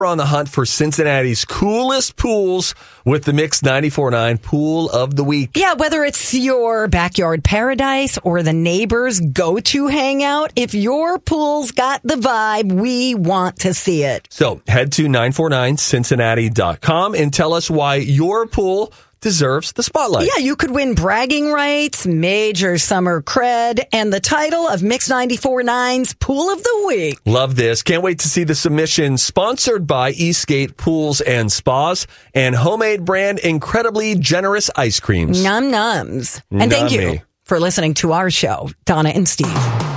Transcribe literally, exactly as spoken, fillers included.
We're on the hunt for Cincinnati's coolest pools with the Mix ninety-four point nine Pool of the Week. Yeah, whether it's your backyard paradise or the neighbor's go-to hangout, if your pool's got the vibe, we want to see it. So head to nine four nine cincinnati dot com and tell us why your pool deserves the spotlight. Yeah, you could win bragging rights, major summer cred, and the title of Mix ninety-four point nine's Pool of the Week. Love this. Can't wait to see the submission, sponsored by Eastgate Pools and Spas and homemade brand incredibly generous ice creams. Num nums. And thank you Nummy. for listening to our show, Donna and Steve.